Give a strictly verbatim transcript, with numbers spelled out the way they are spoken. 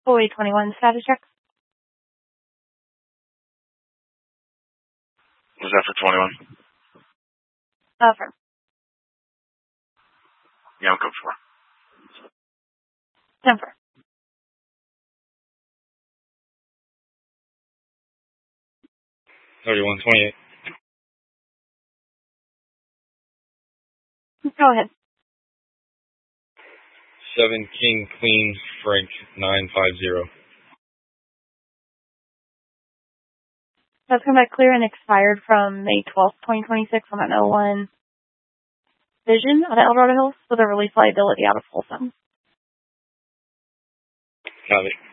Boy twenty-one status check. Was that for twenty-one? Uh, firm. Yeah, I'm code four. ten four. thirty-one twenty-eight. Go ahead. seven King Queen Frank nine five zero. That's come back clear and expired from May twelfth, twenty twenty-six on an oh one Vision out of El Dorado Hills with a release liability out of Folsom. Got it.